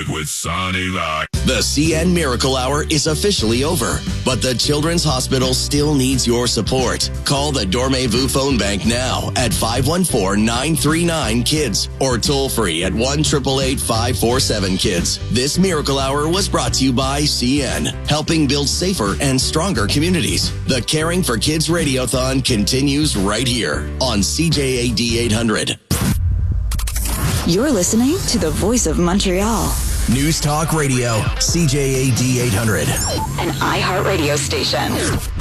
With Sonny Rock. The CN Miracle Hour is officially over, but the Children's Hospital still needs your support. Call the Dormez-vous phone bank now at 514-939-KIDS or toll free at 1-888-547-KIDS. This Miracle Hour was brought to you by CN, helping build safer and stronger communities. The Caring for Kids Radiothon continues right here on CJAD 800. You're listening to the Voice of Montreal. News Talk Radio, CJAD 800. An iHeartRadio station.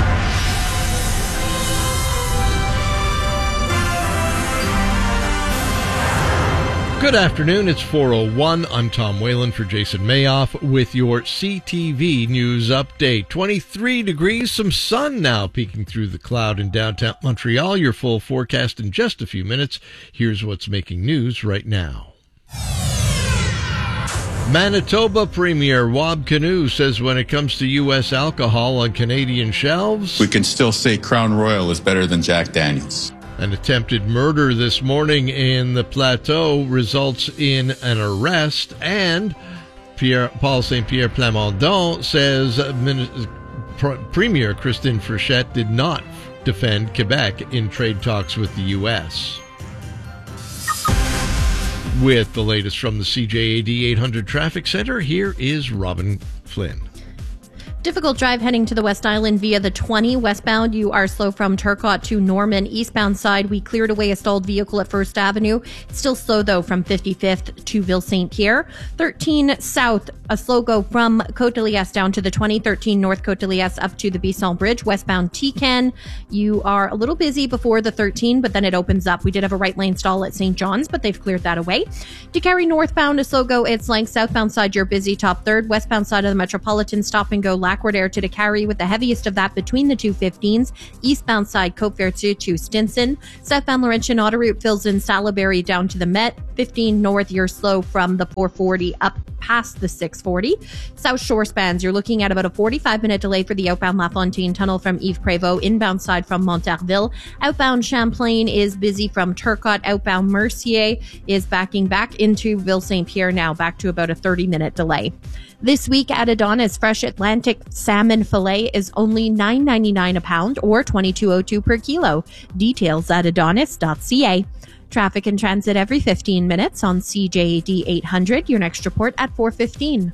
Good afternoon, it's 4:01. I'm Tom Whalen for Jason Mayoff with your CTV News Update. 23 degrees, some sun now peeking through the cloud in downtown Montreal. Your full forecast in just a few minutes. Here's what's making news right now. Manitoba Premier Wab Kinew says when it comes to U.S. alcohol on Canadian shelves, we can still say Crown Royal is better than Jack Daniels. An attempted murder this morning in the Plateau results in an arrest, and Paul Saint-Pierre Plamondon says Premier Christine Frechette did not defend Quebec in trade talks with the U.S. With the latest from the CJAD 800 Traffic Center, here is Robin Flynn. Difficult drive heading to the West Island via the 20 westbound. You are slow from Turcotte to Norman. Eastbound side, we cleared away a stalled vehicle at First Avenue. It's still slow, though, from 55th to Ville St. Pierre. 13 south, a slow go from Côte-de-Liesse down to the 20. 13 north Côte-de-Liesse up to the Bisson Bridge. Westbound Tican, you are a little busy before the 13, but then it opens up. We did have a right lane stall at St. John's, but they've cleared that away. To carry northbound, a slow go, it's length. Southbound side, you're busy. Top third. Westbound side of the Metropolitan, stop and go. Lackward to carry with the heaviest of that between the 215s. Eastbound side, Côte-Vertu to Stinson. Southbound Laurentian autoroute fills in Salaberry down to the Met. 15 north, you're slow from the 440 up past the 640. South Shore spans, you're looking at about a 45-minute delay for the outbound La Fontaine Tunnel from Yves Prévost. Inbound side from Montarville. Outbound Champlain is busy from Turcotte. Outbound Mercier is backing back into Ville St. Pierre now, back to about a 30-minute delay. This week at Adonis, fresh Atlantic salmon fillet is only $9.99 a pound or $22.02 per kilo. Details at adonis.ca. Traffic and transit every 15 minutes on CJAD 800. Your next report at 4:15.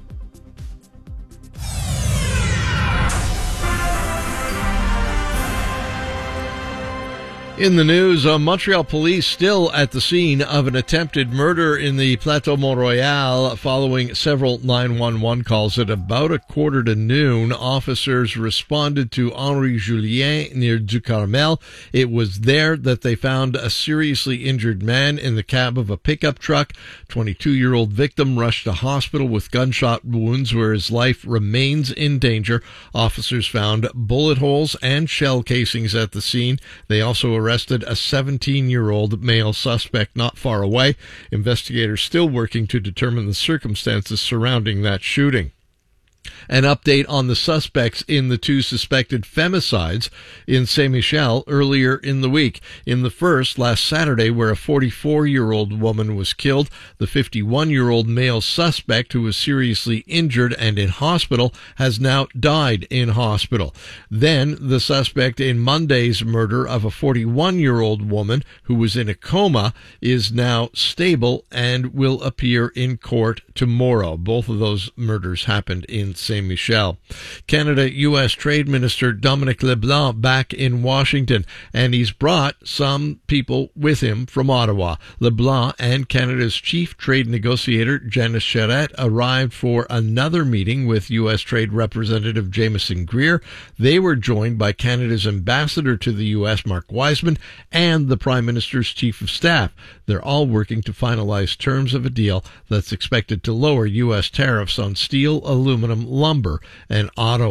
In the news, Montreal police still at the scene of an attempted murder in the Plateau Mont-Royal following several 911 calls. At about 12:45, officers responded to Henri Julien near Du Carmel. It was there that they found a seriously injured man in the cab of a pickup truck. 22-year-old victim rushed to hospital with gunshot wounds where his life remains in danger. Officers found bullet holes and shell casings at the scene. They also arrested a 17-year-old male suspect not far away. Investigators still working to determine the circumstances surrounding that shooting. An update on the suspects in the two suspected femicides in Saint-Michel earlier in the week. In the first, last Saturday, where a 44-year-old woman was killed, the 51-year-old male suspect, who was seriously injured and in hospital, has now died in hospital. Then, the suspect in Monday's murder of a 41-year-old woman who was in a coma is now stable and will appear in court tomorrow. Both of those murders happened in Saint-Michel. Canada-U.S. Trade Minister Dominic LeBlanc back in Washington, and he's brought some people with him from Ottawa. LeBlanc and Canada's chief trade negotiator Janice Charette arrived for another meeting with U.S. Trade Representative Jameson Greer. They were joined by Canada's ambassador to the U.S., Mark Wiseman, and the Prime Minister's chief of staff. They're all working to finalize terms of a deal that's expected to lower U.S. tariffs on steel, aluminum, lumber, and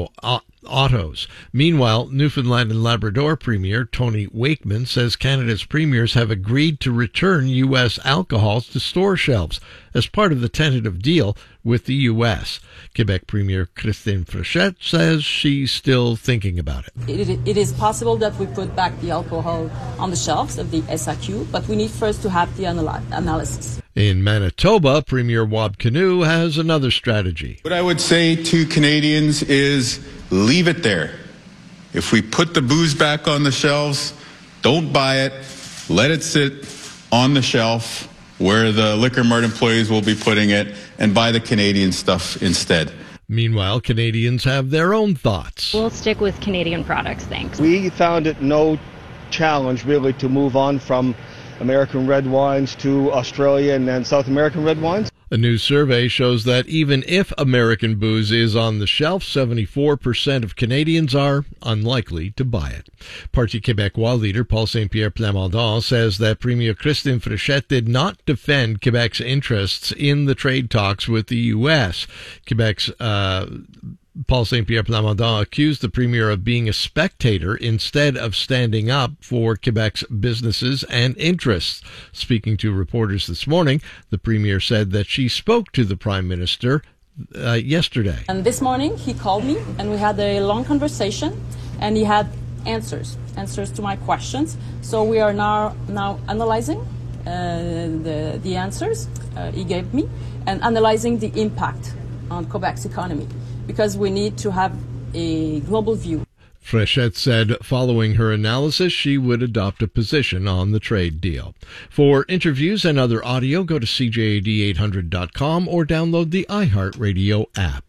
autos. Meanwhile, Newfoundland and Labrador Premier Tony Wakeman says Canada's premiers have agreed to return U.S. alcohols to store shelves as part of the tentative deal with the U.S. Quebec Premier Christine Frechette says she's still thinking about it. It is possible that we put back the alcohol on the shelves of the SAQ, but we need first to have the analysis. In Manitoba, Premier Wab Kinew has another strategy. What I would say to Canadians is leave it there. If we put the booze back on the shelves, don't buy it. Let it sit on the shelf where the Liquor Mart employees will be putting it, and buy the Canadian stuff instead. Meanwhile, Canadians have their own thoughts. We'll stick with Canadian products, thanks. We found it no challenge, really, to move on from American red wines to Australian and South American red wines. A new survey shows that even if American booze is on the shelf, 74% of Canadians are unlikely to buy it. Parti Québécois leader Paul Saint-Pierre Plamondon says that Premier Christine Fréchette did not defend Quebec's interests in the trade talks with the U.S. Quebec's Paul Saint-Pierre Plamondon accused the Premier of being a spectator instead of standing up for Quebec's businesses and interests. Speaking to reporters this morning, the Premier said that she spoke to the Prime Minister yesterday. And this morning he called me and we had a long conversation, and he had answers to my questions. So we are now analyzing the answers he gave me and analyzing the impact on Quebec's economy, because we need to have a global view. Fréchette said following her analysis, she would adopt a position on the trade deal. For interviews and other audio, go to CJAD800.com or download the iHeartRadio app.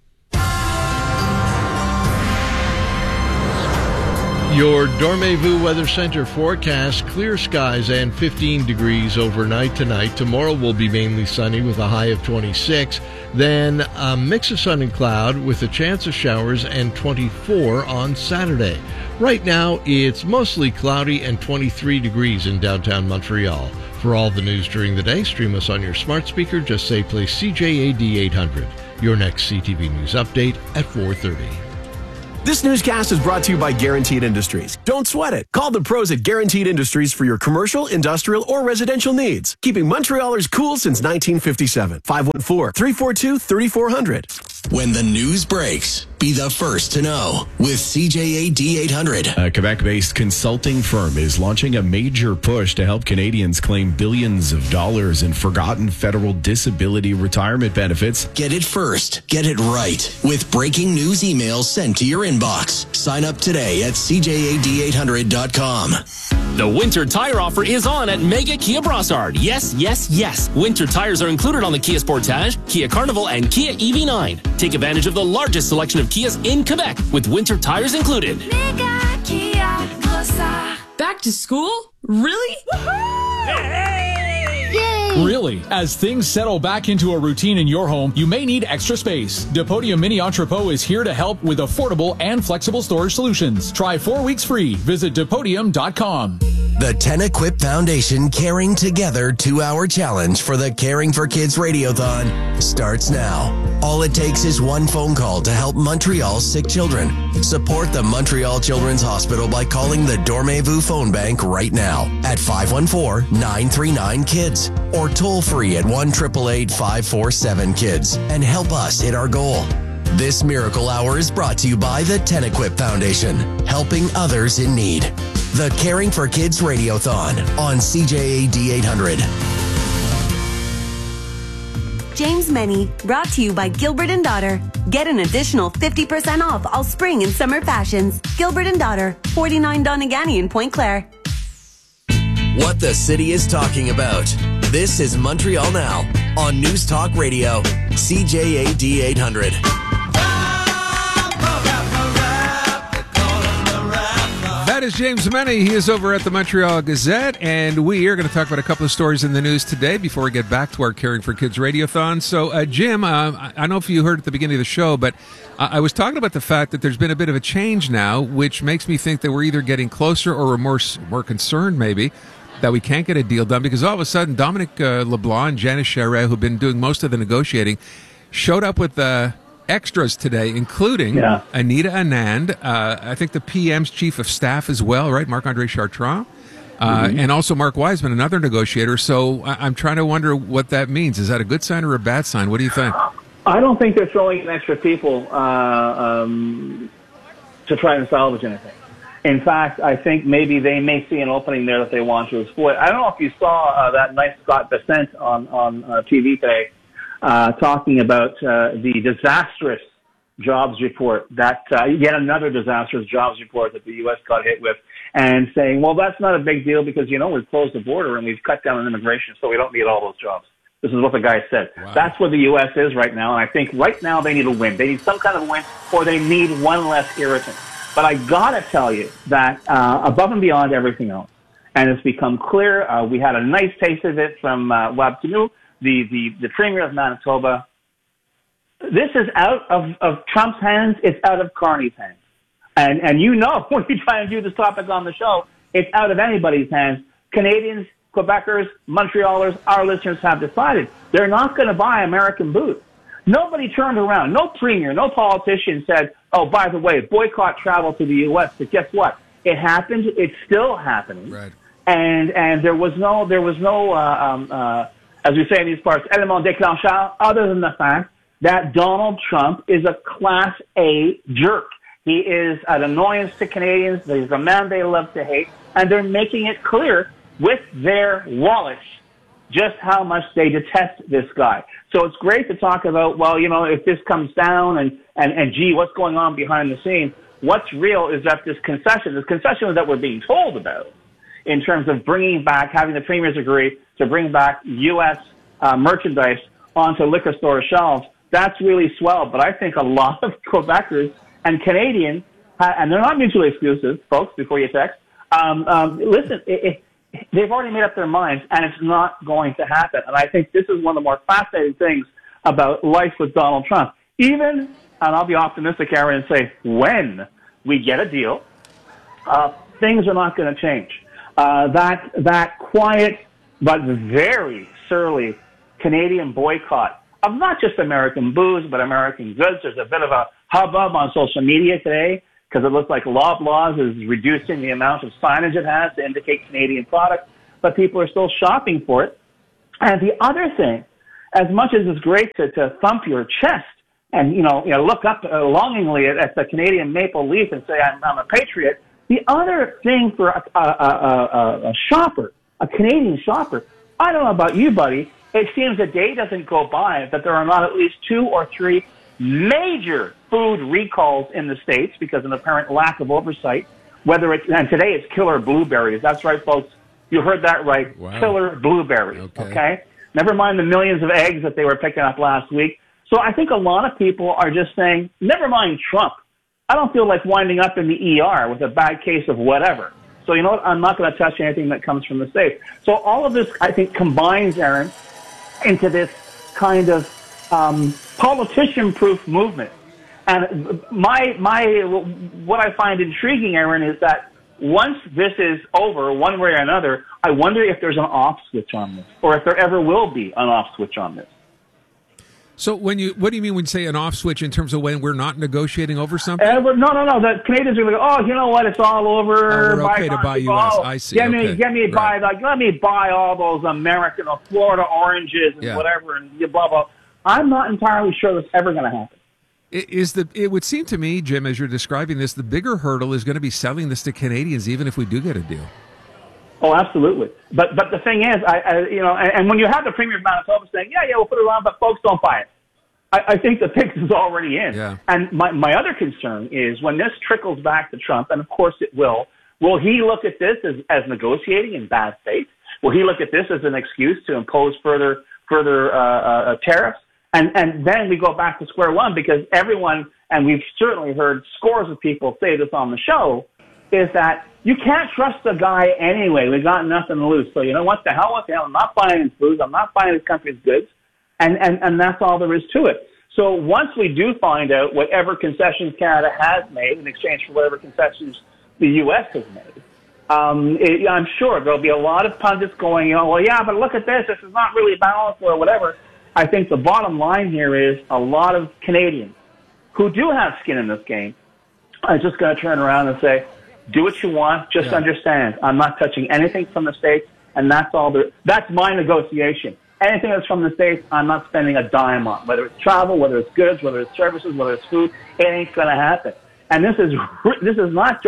Your Dormez-vous Weather Center forecast: clear skies and 15 degrees overnight tonight. Tomorrow will be mainly sunny with a high of 26. Then a mix of sun and cloud with a chance of showers, and 24 on Saturday. Right now, it's mostly cloudy and 23 degrees in downtown Montreal. For all the news during the day, stream us on your smart speaker. Just say play CJAD 800. Your next CTV News update at 4:30. This newscast is brought to you by Guaranteed Industries. Don't sweat it. Call the pros at Guaranteed Industries for your commercial, industrial, or residential needs. Keeping Montrealers cool since 1957. 514-342-3400. When the news breaks, be the first to know with CJAD 800. A Quebec-based consulting firm is launching a major push to help Canadians claim billions of dollars in forgotten federal disability retirement benefits. Get it first. Get it right. With breaking news emails sent to your inbox. Sign up today at CJAD800.com. The winter tire offer is on at Mega Kia Brossard. Yes, yes, yes. Winter tires are included on the Kia Sportage, Kia Carnival, and Kia EV9. Take advantage of the largest selection of Kias in Quebec with winter tires included. Mega Kia Brossard. Back to school? Really? Really? As things settle back into a routine in your home, you may need extra space. Depodium Mini Entrepot is here to help with affordable and flexible storage solutions. Try 4 weeks free. Visit Depodium.com. The Ten Equip Foundation Caring Together 2-hour challenge for the Caring for Kids Radiothon starts now. All it takes is one phone call to help Montreal's sick children. Support the Montreal Children's Hospital by calling the Dormez-vous phone bank right now at 514-939-KIDS or toll free at 1-888-547-KIDS and help us hit our goal. This miracle hour is brought to you by the Ten Equip Foundation, helping others in need. The Caring for Kids Radiothon on CJAD 800. James Meny, brought to you by Gilbert & Daughter. Get an additional 50% off all spring and summer fashions. Gilbert & Daughter, 49 Donegani in Pointe Claire. What the city is talking about. This is Montreal Now on News Talk Radio, CJAD 800. That is James Meny. He is over at the Montreal Gazette, and we are going to talk about a couple of stories in the news today before we get back to our Caring for Kids Radiothon. So, Jim, I don't know if you heard at the beginning of the show, but I was talking about the fact that there's been a bit of a change now, which makes me think that we're either getting closer or we're more concerned, maybe, that we can't get a deal done, because all of a sudden Dominic LeBlanc and Janice Charest, who've been doing most of the negotiating, showed up with extras today, including Anita Anand, I think the PM's chief of staff as well, right? Marc-André Chartrand, and also Mark Wiseman, another negotiator. So I'm trying to wonder what that means. Is that a good sign or a bad sign? What do you think? I don't think they're throwing in extra people to try and salvage anything. In fact, I think maybe they may see an opening there that they want to exploit. I don't know if you saw that nice Scott Bessent on TV today talking about the disastrous jobs report, that yet another disastrous jobs report that the U.S. got hit with, and saying, well, that's not a big deal because, we've closed the border and we've cut down on immigration, so we don't need all those jobs. This is what the guy said. Wow. That's where the U.S. is right now, and I think right now they need a win. They need some kind of a win, or they need one less irritant. But I gotta tell you that above and beyond everything else, and it's become clear, we had a nice taste of it from Wab Kinew, the Premier of Manitoba. This is out of Trump's hands. It's out of Carney's hands. And when we try and do this topic on the show, it's out of anybody's hands. Canadians, Quebecers, Montrealers, our listeners have decided they're not going to buy American booze. Nobody turned around. No premier, no politician said, oh, by the way, boycott travel to the U.S. But guess what? It happened. It's still happening. Right. And there was no, as we say in these parts, élément déclencheur, other than the fact that Donald Trump is a Class A jerk. He is an annoyance to Canadians. He's a man they love to hate. And they're making it clear with their wallets just how much they detest this guy. So it's great to talk about, well, if this comes down and gee, what's going on behind the scenes? What's real is that this concession that we're being told about in terms of bringing back, having the premiers agree to bring back U.S. Merchandise onto liquor store shelves, that's really swell. But I think a lot of Quebecers and Canadians, and they're not mutually exclusive, folks, before you text, listen, they've already made up their minds, and it's not going to happen. And I think this is one of the more fascinating things about life with Donald Trump. Even, and I'll be optimistic, Aaron, and say, when we get a deal, things are not going to change. That quiet but very surly Canadian boycott of not just American booze, but American goods. There's a bit of a hubbub on social media today because it looks like Loblaws is reducing the amount of signage it has to indicate Canadian products, but people are still shopping for it. And the other thing, as much as it's great to thump your chest and look up longingly at the Canadian maple leaf and say I'm a patriot, the other thing for a shopper, a Canadian shopper, I don't know about you, buddy, it seems a day doesn't go by that there are not at least 2 or 3 major food recalls in the States because of an apparent lack of oversight. And today it's killer blueberries. That's right, folks. You heard that right. Wow. Killer blueberries. Okay. Never mind the millions of eggs that they were picking up last week. So I think a lot of people are just saying, never mind Trump. I don't feel like winding up in the ER with a bad case of whatever. So you know what? I'm not going to touch anything that comes from the States. So all of this, I think, combines, Aaron, into this kind of politician-proof movement. And what I find intriguing, Aaron, is that once this is over, one way or another, I wonder if there's an off switch on this, or if there ever will be an off switch on this. So what do you mean when you say an off switch in terms of when we're not negotiating over something? No. The Canadians are going to go, oh, you know what? It's all over. We're okay to buy U.S. I see. Let me buy all those American or Florida oranges and whatever and blah, blah. I'm not entirely sure that's ever going to happen. It would seem to me, Jim, as you're describing this, the bigger hurdle is going to be selling this to Canadians, even if we do get a deal. Oh, absolutely. But the thing is, and when you have the Premier of Manitoba saying, yeah, we'll put it on, but folks don't buy it. I think the fix is already in. Yeah. And my other concern is when this trickles back to Trump, and of course it will he look at this as negotiating in bad faith? Will he look at this as an excuse to impose further tariffs? And then we go back to square one because everyone, and we've certainly heard scores of people say this on the show, is that you can't trust the guy anyway. We got nothing to lose. So you know what? The hell with him. I'm not buying his food. I'm not buying his country's goods. And that's all there is to it. So once we do find out whatever concessions Canada has made in exchange for whatever concessions the U.S. has made, I'm sure there'll be a lot of pundits going, well, yeah, but look at this. This is not really balanced or whatever. I think the bottom line here is a lot of Canadians who do have skin in this game are just going to turn around and say, do what you want. Just understand, I'm not touching anything from the States, and that's all. That's my negotiation. Anything that's from the States, I'm not spending a dime on. Whether it's travel, whether it's goods, whether it's services, whether it's food, it ain't going to happen. And this is not just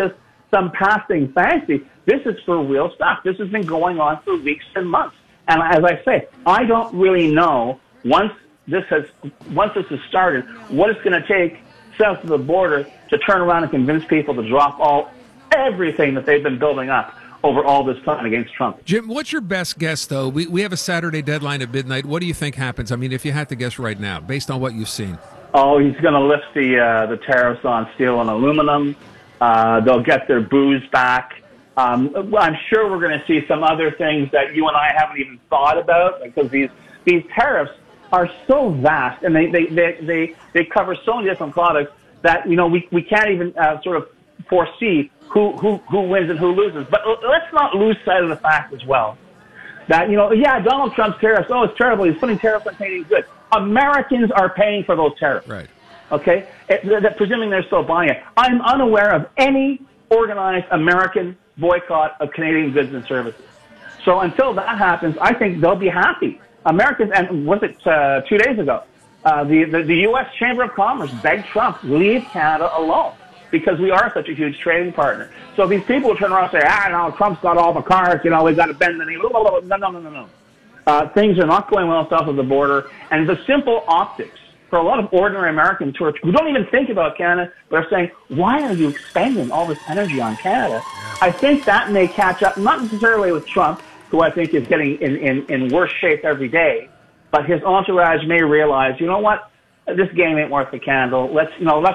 some passing fancy. This is for real stuff. This has been going on for weeks and months. And as I say, I don't really know once this has started, what it's going to take south of the border to turn around and convince people to drop everything that they've been building up over all this time against Trump. Jim, what's your best guess, though? We have a Saturday deadline at midnight. What do you think happens? I mean, if you had to guess right now, based on what you've seen. Oh, he's going to lift the tariffs on steel and aluminum. They'll get their booze back. I'm sure we're going to see some other things that you and I haven't even thought about, because these tariffs are so vast, and they cover so many different products that we can't even sort of foresee who wins and who loses. But let's not lose sight of the fact as well that Donald Trump's tariffs. Oh, it's terrible. He's putting tariffs on Canadian goods. Americans are paying for those tariffs. Right. Okay. Presuming they're still buying it. I'm unaware of any organized American boycott of Canadian goods and services. So until that happens, I think they'll be happy. Americans, and was it 2 days ago, the U.S. Chamber of Commerce begged Trump, leave Canada alone, because we are such a huge trading partner. So these people will turn around and say, no, Trump's got all the cards, we've got to bend the knee. No. Things are not going well south of the border, and the simple optics for a lot of ordinary Americans who don't even think about Canada, but are saying, why are you expending all this energy on Canada? I think that may catch up, not necessarily with Trump, who I think is getting in worse shape every day, but his entourage may realize, you know what, this game ain't worth the candle. Let's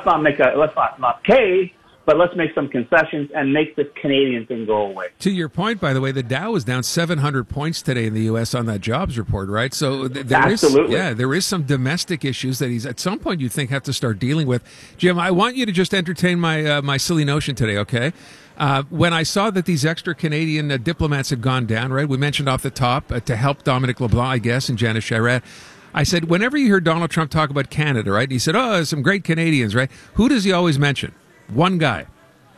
not cave, but let's make some concessions and make this Canadian thing go away. To your point, by the way, the Dow is down 700 points today in the U.S. on that jobs report, right? So there is some domestic issues that he's at some point you think have to start dealing with. Jim, I want you to just entertain my silly notion today, okay? When I saw that these extra Canadian diplomats had gone down, right? We mentioned off the top to help Dominic LeBlanc, I guess, and Janice Charest. I said, whenever you hear Donald Trump talk about Canada, right? And he said, some great Canadians, right? Who does he always mention? One guy.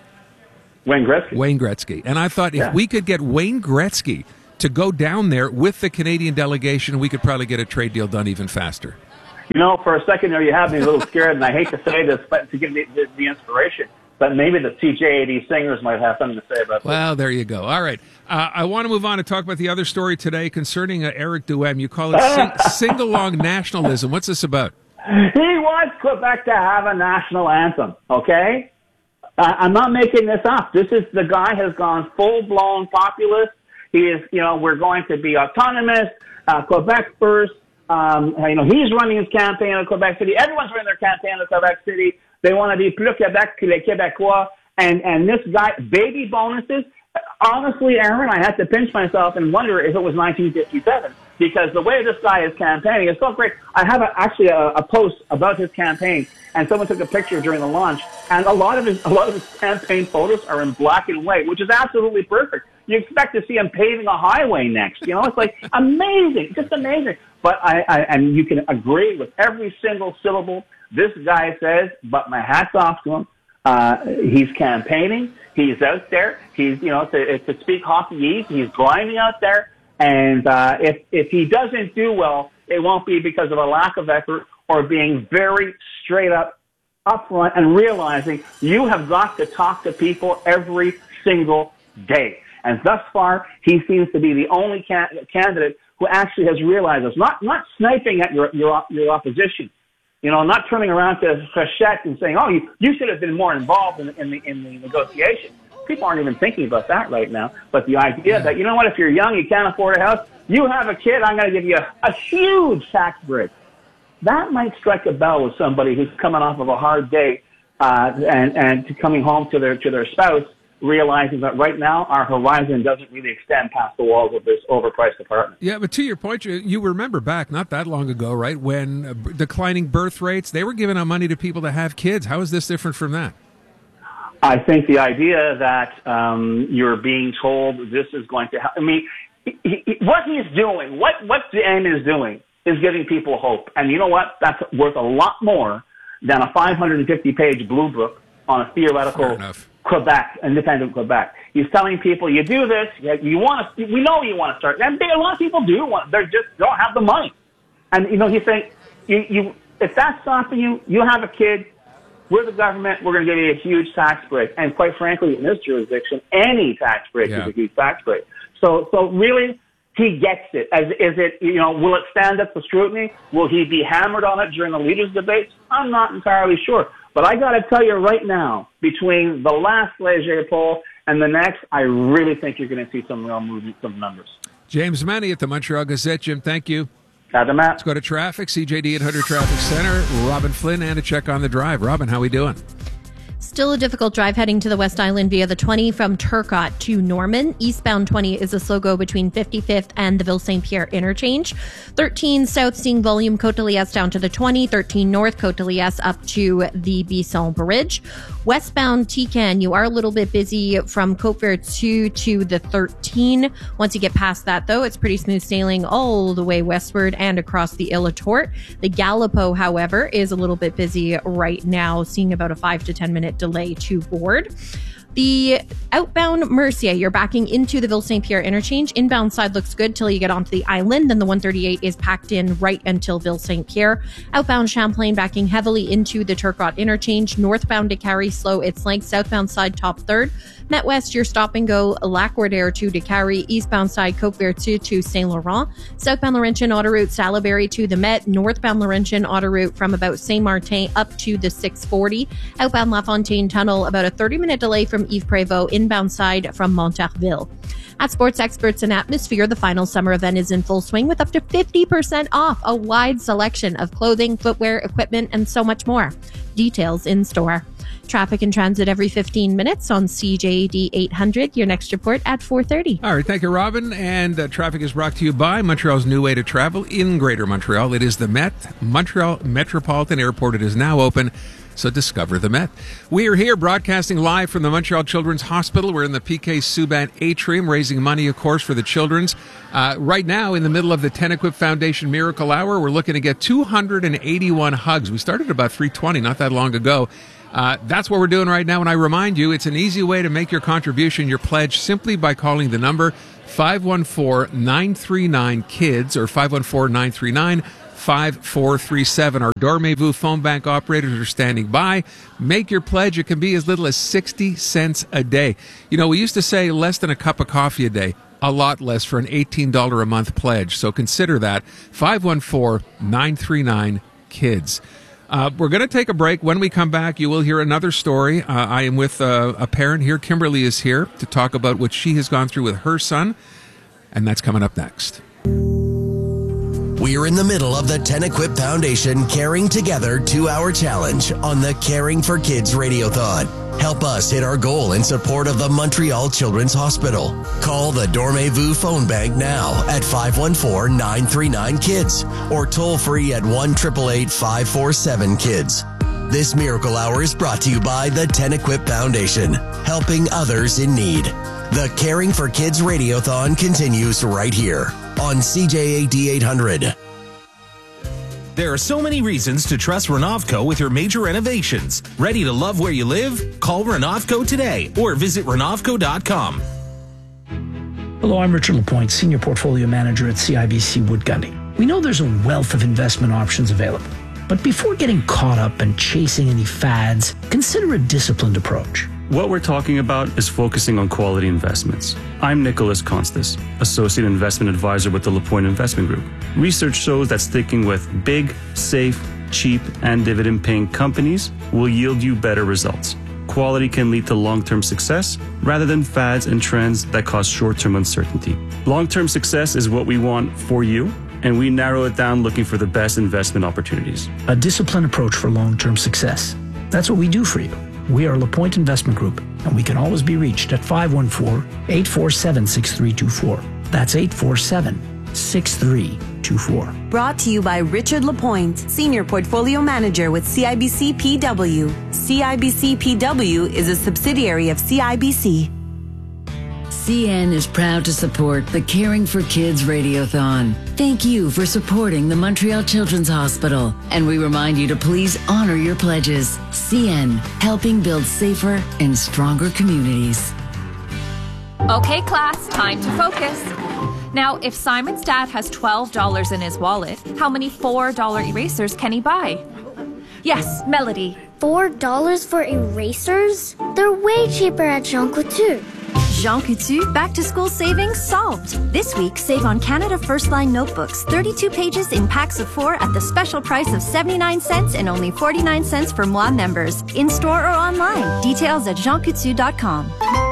Wayne Gretzky. And I thought if we could get Wayne Gretzky to go down there with the Canadian delegation, we could probably get a trade deal done even faster. For a second there, you have me a little scared, and I hate to say this, but to give the inspiration. But maybe the CJAD singers might have something to say about this. Well, there you go. All right. I want to move on and talk about the other story today concerning Eric Duhem. You call it sing-along nationalism. What's this about? He wants Quebec to have a national anthem, okay? I'm not making this up. The guy has gone full-blown populist. He is, we're going to be autonomous, Quebec first. He's running his campaign in Quebec City. Everyone's running their campaign in Quebec City. They want to be plus Quebec que les Québécois. And this guy, baby bonuses. Honestly, Aaron, I had to pinch myself and wonder if it was 1957, because the way this guy is campaigning is so great. I have actually a post about his campaign, and someone took a picture during the launch, and a lot of his campaign photos are in black and white, which is absolutely perfect. You expect to see him paving a highway next. It's like amazing, just amazing. But and you can agree with every single syllable this guy says, but my hat's off to him. He's campaigning. He's out there. He's, to speak hockeyese, he's grinding out there. And if he doesn't do well, it won't be because of a lack of effort or being very straight up front and realizing you have got to talk to people every single day. And thus far, he seems to be the only candidate who actually has realized this. Not sniping at your opposition. Not turning around to Frechette and saying, "Oh, you should have been more involved in the negotiation." People aren't even thinking about that right now. But the idea that, if you're young, you can't afford a house, you have a kid, I'm going to give you a huge tax break. That might strike a bell with somebody who's coming off of a hard day and coming home to their spouse, realizing that right now our horizon doesn't really extend past the walls of this overpriced apartment. Yeah, but to your point, you remember back not that long ago, right, when declining birth rates, they were giving out money to people to have kids. How is this different from that? I think the idea that you're being told this is going to happen. I mean, what he's doing, what Dan is doing, is giving people hope. And you know what? That's worth a lot more than a 550-page blue book on a theoretical Quebec, independent Quebec. He's telling people, you do this, we know you want to start. And a lot of people do they just don't have the money. And, he's saying, if that's stopping you, you have a kid, we're the government, we're going to give you a huge tax break. And quite frankly, in this jurisdiction, any tax break is a huge tax break. So really, he gets it. Is it, will it stand up to scrutiny? Will he be hammered on it during the leaders' debates? I'm not entirely sure. But I got to tell you right now, between the last Leger poll and the next, I really think you're going to see some real movement, some numbers. James Meny at the Montreal Gazette. Jim, thank you. Let's go to traffic, CJD 800 Traffic Center. Robin Flynn and a check on the drive. Robin, how we doing? Still a difficult drive heading to the West Island via the 20 from Turcotte to Norman. Eastbound 20 is a slow go between 55th and the Ville St. Pierre interchange. 13 south seeing volume Côte de Liesse down to the 20. 13 north Côte de Liesse up to the Bisson Bridge. Westbound Tican, you are a little bit busy from Côte-Vertu to the 13. Once you get past that, though, it's pretty smooth sailing all the way westward and across the Île-à-Torte. The Galipo, however, is a little bit busy right now, seeing about a 5 to 10 minute delay to board. The outbound Mercier, you're backing into the Ville St. Pierre interchange. Inbound side looks good till you get onto the island. Then the 138 is packed in right until Ville St. Pierre. Outbound Champlain backing heavily into the Turcotte interchange. Northbound Décarie slow its length. Southbound side top third. Met West, your stop and go Lac-Wardair to Décarie. Eastbound side Côte-Vertu to Saint Laurent. Southbound Laurentian autoroute Salaberry to the Met. Northbound Laurentian autoroute from about Saint Martin up to the 640. Outbound La Fontaine Tunnel, about a 30-minute delay from Yves Prévost. Inbound side from Montarville. At Sports Experts and Atmosphere, the final summer event is in full swing with up to 50% off a wide selection of clothing, footwear, equipment, and so much more. Details in store. Traffic and transit every 15 minutes on CJD 800. Your next report at 4:30. All right, thank you, Robin. And traffic is brought to you by Montreal's new way to travel in Greater Montreal. It is the Met. Montreal Metropolitan Airport. It is now open, so discover the Met. We are here broadcasting live from the Montreal Children's Hospital. We're in the PK Subban Atrium, raising money, of course, for the children's. Right now, in the middle of the Tenequip Foundation Miracle Hour, we're looking to get 281 hugs. We started about 320 not that long ago. That's what we're doing right now. And I remind you, it's an easy way to make your contribution, your pledge, simply by calling the number 514-939-KIDS or 514-939-5437. Our Dormez-vous phone bank operators are standing by. Make your pledge. It can be as little as 60 cents a day. We used to say less than a cup of coffee a day. A lot less for an $18 a month pledge. So consider that. 514-939-KIDS. We're going to take a break. When we come back, you will hear another story. I am with a parent here. Kimberly is here to talk about what she has gone through with her son, and that's coming up next. We're in the middle of the Tenequip Foundation Caring Together 2-hour challenge on the Caring for Kids Radiothon. Help us hit our goal in support of the Montreal Children's Hospital. Call the Dormez-vous phone bank now at 514-939-KIDS or toll free at 1-888-547-KIDS. This Miracle Hour is brought to you by the Tenequip Foundation, helping others in need. The Caring for Kids Radiothon continues right here on CJAD 800. There are so many reasons to trust Renovco with your major renovations. Ready to love where you live? Call Renovco today or visit Renovco.com. Hello, I'm Richard Lapointe, Senior Portfolio Manager at CIBC Wood Gundy. We know there's a wealth of investment options available, but before getting caught up and chasing any fads, consider a disciplined approach. What we're talking about is focusing on quality investments. I'm Nicholas Constas, Associate Investment Advisor with the Lapointe Investment Group. Research shows that sticking with big, safe, cheap, and dividend-paying companies will yield you better results. Quality can lead to long-term success rather than fads and trends that cause short-term uncertainty. Long-term success is what we want for you, and we narrow it down looking for the best investment opportunities. A disciplined approach for long-term success. That's what we do for you. We are LaPointe Investment Group, and we can always be reached at 514-847-6324. That's 847-6324. Brought to you by Richard Lapointe, Senior Portfolio Manager with CIBC PW. CIBC PW is a subsidiary of CIBC. CN is proud to support the Caring for Kids Radiothon. Thank you for supporting the Montreal Children's Hospital. And we remind you to please honor your pledges. CN, helping build safer and stronger communities. Okay, class, time to focus. Now, if Simon's dad has $12 in his wallet, how many $4 erasers can he buy? Yes, Melody. $4 for erasers? They're way cheaper at Jean Coutu. Jean Coutu Back to School Savings solved. This week, save on Canada First Line notebooks, 32 pages in packs of 4 at the special price of 79 cents and only 49 cents for Moi members. In-store or online. Details at jeancoutu.com.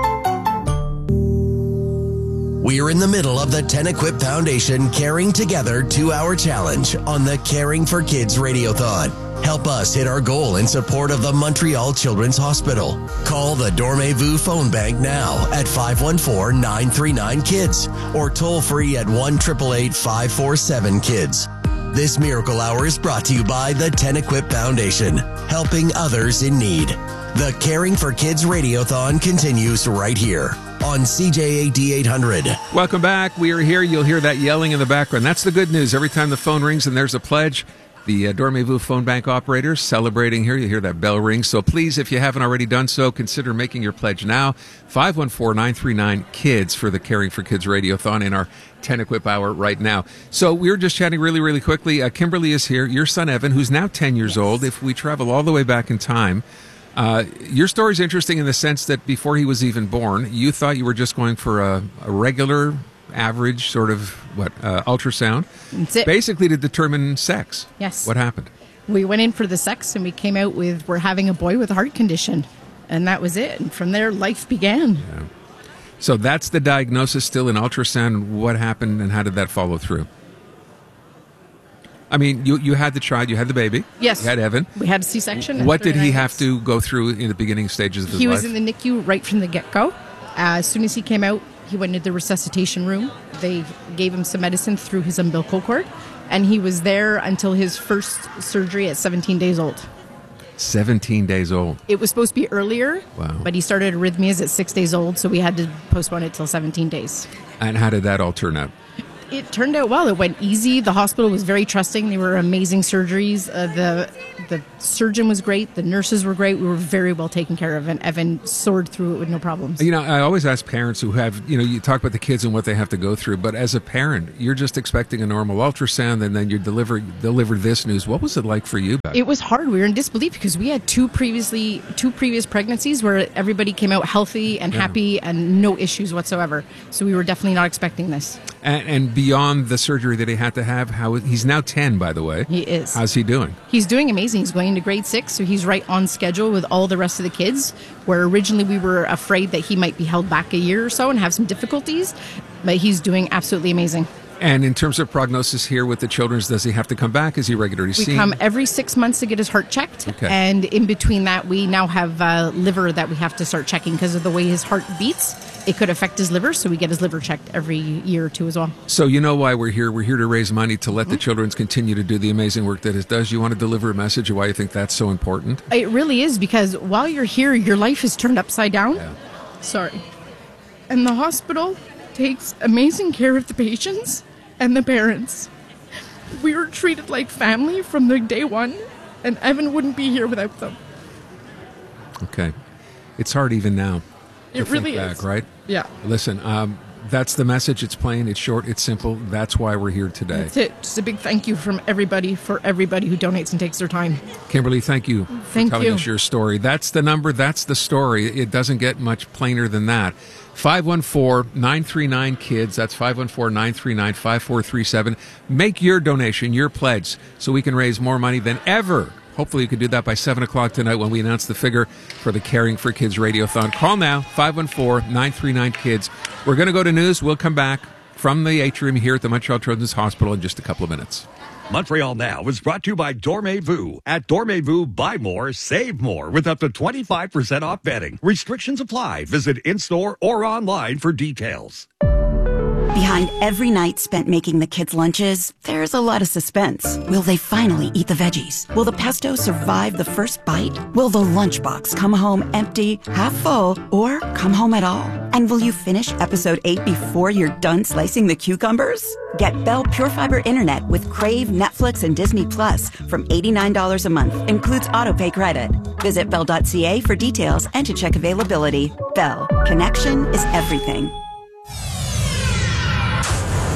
We're in the middle of the Tenequip Foundation Caring Together 2-hour challenge on the Caring for Kids Radiothon. Help us hit our goal in support of the Montreal Children's Hospital. Call the Dormez-vous phone bank now at 514-939-KIDS or toll free at 1-888-547-KIDS. This Miracle Hour is brought to you by the Tenequip Foundation, helping others in need. The Caring for Kids Radiothon continues right here on CJAD 800. Welcome back. We are here. You'll hear that yelling in the background. That's the good news. Every time the phone rings and there's a pledge, the Dormez-vous phone bank operators celebrating here. You hear that bell ring. So please, if you haven't already done so, consider making your pledge now. 514-939-KIDS for the Caring for Kids Radiothon in our Tenequip Hour right now. So we were just chatting really, really quickly. Kimberly is here. Your son, Evan, who's now 10 years old. If we travel all the way back in time, your story's interesting in the sense that before he was even born, you thought you were just going for a regular, average sort of, ultrasound? That's it. Basically to determine sex. Yes. What happened? We went in for the sex and we came out with, we're having a boy with a heart condition. And that was it. And from there, life began. Yeah. So that's the diagnosis still in ultrasound. What happened and how did that follow through? I mean, you had the child, you had the baby. Yes. You had Evan. We had a C-section. What did he have to go through in the beginning stages of his life? He was in the NICU right from the get-go. As soon as he came out, he went into the resuscitation room. They gave him some medicine through his umbilical cord, and he was there until his first surgery at 17 days old. 17 days old. It was supposed to be earlier, wow. But he started arrhythmias at 6 days old, so we had to postpone it till 17 days. And how did that all turn out? It turned out well. It went easy. The hospital was very trusting. They were amazing surgeries. The surgeon was great. The nurses were great. We were very well taken care of, and Evan soared through it with no problems. You know, I always ask parents who have, you talk about the kids and what they have to go through, but as a parent, you're just expecting a normal ultrasound, and then you deliver this news. What was it like for you? It was hard. We were in disbelief because we had two previous pregnancies where everybody came out healthy and happy and no issues whatsoever. So we were definitely not expecting this. And beyond the surgery that he had to have, he's now 10, by the way. He is. How's he doing? He's doing amazing. He's going into grade 6, so he's right on schedule with all the rest of the kids, where originally we were afraid that he might be held back a year or so and have some difficulties, but he's doing absolutely amazing. And in terms of prognosis here with the Children's, does he have to come back? Is he regularly seen? We come every 6 months to get his heart checked. Okay. And in between that, we now have liver that we have to start checking because of the way his heart beats. It could affect his liver, so we get his liver checked every year or two as well. So you know why we're here. We're here to raise money to let the Children's continue to do the amazing work that it does. You want to deliver a message of why you think that's so important? It really is, because while you're here, your life is turned upside down. Yeah. Sorry. And the hospital takes amazing care of the patients and the parents. We were treated like family from the day one, and Evan wouldn't be here without them. Okay. It's hard even now. It really is. Back, right? Yeah. Listen, that's the message. It's plain, it's short, it's simple. That's why we're here today. That's it. Just a big thank you from everybody for everybody who donates and takes their time. Kimberly, thank you for telling us your story. That's the number. That's the story. It doesn't get much plainer than that. 514-939-KIDS. That's 514-939-5437. Make your donation, your pledge, so we can raise more money than ever. Hopefully you can do that by 7 o'clock tonight when we announce the figure for the Caring for Kids Radiothon. Call now, 514-939-KIDS. We're going to go to news. We'll come back from the atrium here at the Montreal Children's Hospital in just a couple of minutes. Montreal Now is brought to you by Dormez-vous. At Dormez-vous, buy more, save more with up to 25% off bedding. Restrictions apply. Visit in-store or online for details. Behind every night spent making the kids' lunches, there's a lot of suspense. Will they finally eat the veggies? Will the pesto survive the first bite? Will the lunchbox come home empty, half full, or come home at all? And will you finish episode 8 before you're done slicing the cucumbers? Get Bell Pure Fiber Internet with Crave, Netflix, and Disney Plus from $89 a month. Includes autopay credit. Visit Bell.ca for details and to check availability. Bell. Connection is everything.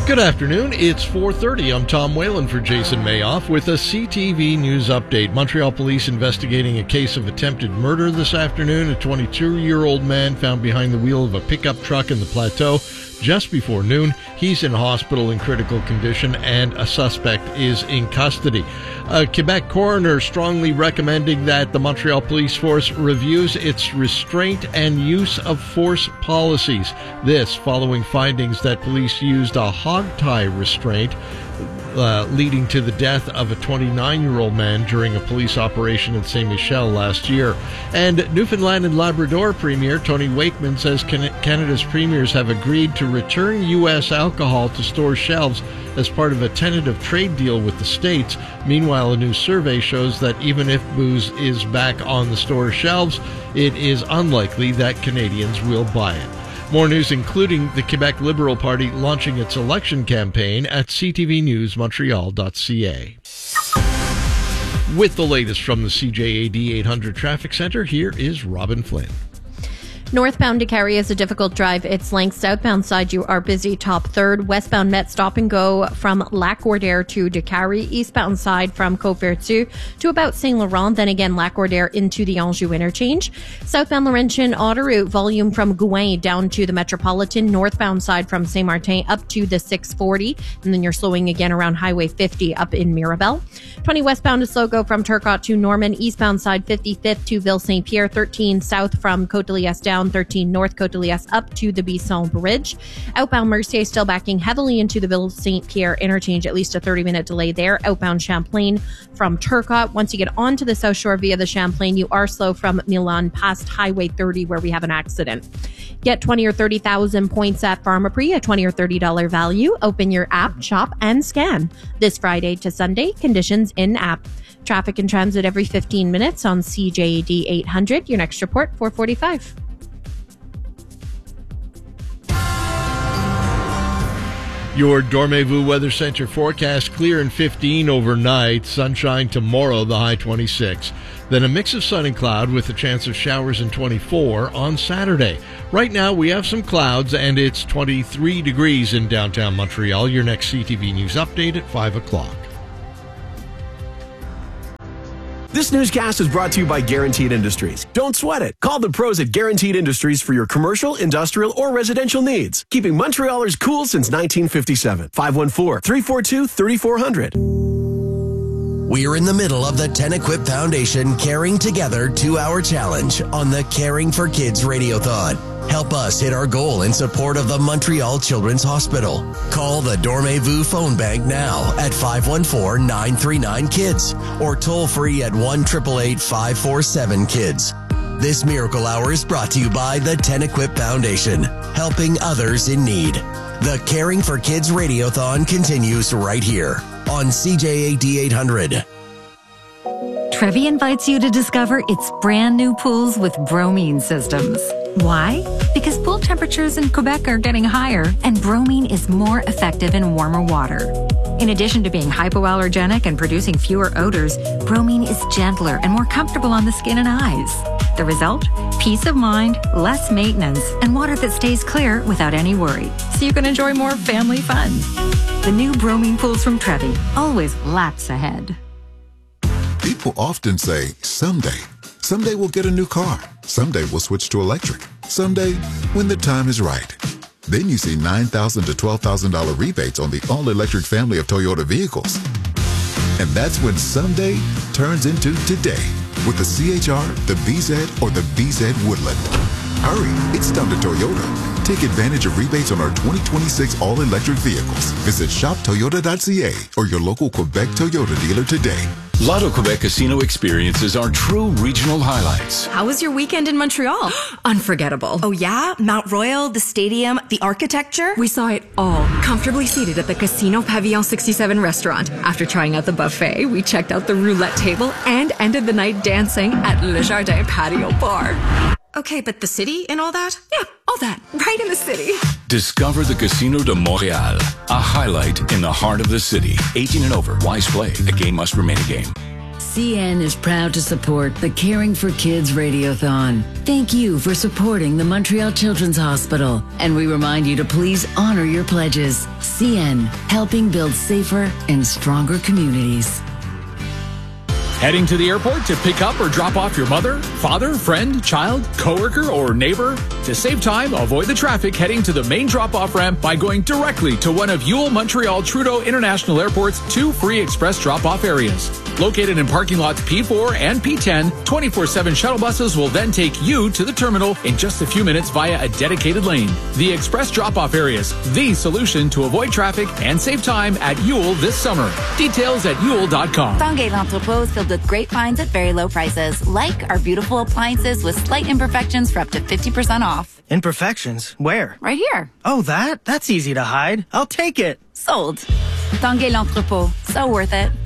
Good afternoon. It's 4:30. I'm Tom Whalen for Jason Mayoff with a CTV News update. Montreal police investigating a case of attempted murder this afternoon. A 22-year-old man found behind the wheel of a pickup truck in the Plateau just before noon. He's in hospital in critical condition, and a suspect is in custody. A Quebec coroner strongly recommending that the Montreal Police Force reviews its restraint and use of force policies. This following findings that police used a hog tie restraint, leading to the death of a 29-year-old man during a police operation in Saint Michel last year. And Newfoundland and Labrador Premier Tony Wakeman says Canada's premiers have agreed to return U.S. alcohol to store shelves as part of a tentative trade deal with the states. Meanwhile, a new survey shows that even if booze is back on the store shelves, it is unlikely that Canadians will buy it. More news, including the Quebec Liberal Party launching its election campaign at ctvnewsmontreal.ca. With the latest from the CJAD 800 Traffic Center, here is Robin Flynn. Northbound Décarie is a difficult drive. Its length. Southbound side, you are busy. Top third. Westbound Met stop and go from Lac-Gordaire to Décarie. Eastbound side from Côte-Vertu to about Saint Laurent. Then again, Lac-Gordaire into the Anjou interchange. Southbound Laurentian autoroute volume from Gouin down to the Metropolitan. Northbound side from Saint-Martin up to the 640. And then you're slowing again around Highway 50 up in Mirabel. 20 westbound is slow go from Turcotte to Norman. Eastbound side 55th to Ville-Saint-Pierre. 13 south from Côte-de-Liesse down. 13 north Côte-de-Liesse up to the Bisson Bridge. Outbound Mercier still backing heavily into the Ville-Saint-Pierre interchange, at least a 30-minute delay there. Outbound Champlain from Turcotte. Once you get onto the South Shore via the Champlain, you are slow from Milan past Highway 30 where we have an accident. Get 20 or 30,000 points at Pharmaprix, a $20 or $30 value. Open your app, shop, and scan. This Friday to Sunday, conditions in app. Traffic and transit every 15 minutes on CJAD 800. Your next report, 4:45. Your Dormez-vous Weather Center forecast: clear and 15 overnight, sunshine tomorrow, the high 26. Then a mix of sun and cloud with a chance of showers in 24 on Saturday. Right now we have some clouds and it's 23 degrees in downtown Montreal. Your next CTV News update at 5 o'clock. This newscast is brought to you by Guaranteed Industries. Don't sweat it. Call the pros at Guaranteed Industries for your commercial, industrial, or residential needs. Keeping Montrealers cool since 1957. 514-342-3400. We're in the middle of the Tenequip Foundation Caring Together 2-hour challenge on the Caring for Kids Radiothon. Help us hit our goal in support of the Montreal Children's Hospital. Call the Dormez-vous phone bank now at 514-939-KIDS or toll free at 1-888-547-KIDS. This Miracle Hour is brought to you by the Tenequip Foundation, helping others in need. The Caring for Kids Radiothon continues right here on CJAD 800. Trevi invites you to discover its brand new pools with bromine systems. Why? Because pool temperatures in Quebec are getting higher, and bromine is more effective in warmer water. In addition to being hypoallergenic and producing fewer odors, bromine is gentler and more comfortable on the skin and eyes. The result? Peace of mind, less maintenance, and water that stays clear without any worry. So you can enjoy more family fun. The new bromine pools from Trevi, always laps ahead. People often say, someday we'll get a new car. Someday we'll switch to electric. Someday, when the time is right. Then you see $9,000 to $12,000 rebates on the all-electric family of Toyota vehicles. And that's when someday turns into today with the CHR, the BZ, or the BZ Woodland. Hurry, it's time to Toyota. Take advantage of rebates on our 2026 all-electric vehicles. Visit shoptoyota.ca or your local Quebec Toyota dealer today. Lotto Quebec Casino experiences are true regional highlights. How was your weekend in Montreal? Unforgettable. Oh yeah? Mount Royal, the stadium, the architecture? We saw it all, comfortably seated at the Casino Pavillon 67 restaurant. After trying out the buffet, we checked out the roulette table and ended the night dancing at Le Jardin Patio Bar. Okay, but the city and all that? Yeah, all that. Right in the city. Discover the Casino de Montréal, a highlight in the heart of the city. 18 and over. Wise play. The game must remain a game. CN is proud to support the Caring for Kids Radiothon. Thank you for supporting the Montreal Children's Hospital, and we remind you to please honor your pledges. CN, helping build safer and stronger communities. Heading to the airport to pick up or drop off your mother, father, friend, child, coworker, or neighbor? To save time, avoid the traffic heading to the main drop-off ramp by going directly to one of Ewell Montreal Trudeau International Airport's 2 free express drop-off areas. Located in parking lots P4 and P10, 24/7 shuttle buses will then take you to the terminal in just a few minutes via a dedicated lane. The express drop-off areas, the solution to avoid traffic and save time at Ewell this summer. Details at ewell.com. Tanguay L'Entrepôt is filled with great finds at very low prices, like our beautiful appliances with slight imperfections for up to 50% off. Imperfections? Where? Right here. Oh, that? That's easy to hide. I'll take it. Sold. Tanguay L'Entrepôt. So worth it.